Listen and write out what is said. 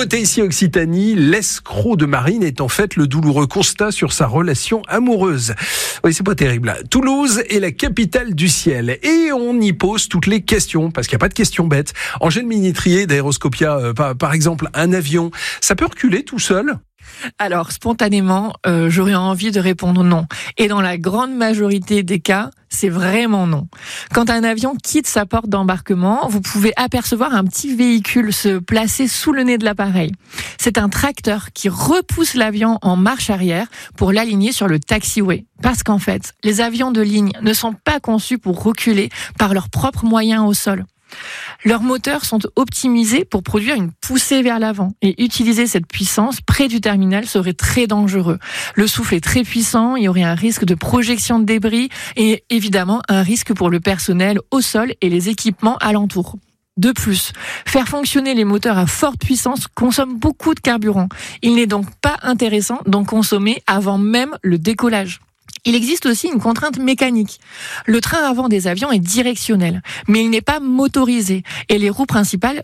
nouveauté ici Occitanie, l'escroc de Marine est en fait le douloureux constat sur sa relation amoureuse. Oui, c'est pas terrible. Toulouse est la capitale du ciel et on y pose toutes les questions parce qu'il n'y a pas de questions bêtes. Engin de Minitrier d'Aéroscopia, par exemple, un avion, ça peut reculer tout seul ? Alors, spontanément, j'aurais envie de répondre non. Et dans la grande majorité des cas, c'est vraiment non. Quand un avion quitte sa porte d'embarquement, vous pouvez apercevoir un petit véhicule se placer sous le nez de l'appareil. C'est un tracteur qui repousse l'avion en marche arrière pour l'aligner sur le taxiway. Parce qu'en fait, les avions de ligne ne sont pas conçus pour reculer par leurs propres moyens au sol. Leurs moteurs sont optimisés pour produire une poussée vers l'avant et utiliser cette puissance près du terminal serait très dangereux. Le souffle est très puissant, il y aurait un risque de projection de débris et évidemment un risque pour le personnel au sol et les équipements alentours. De plus, faire fonctionner les moteurs à forte puissance consomme beaucoup de carburant. Il n'est donc pas intéressant d'en consommer avant même le décollage. Il existe aussi une contrainte mécanique. Le train avant des avions est directionnel, mais il n'est pas motorisé et les roues principales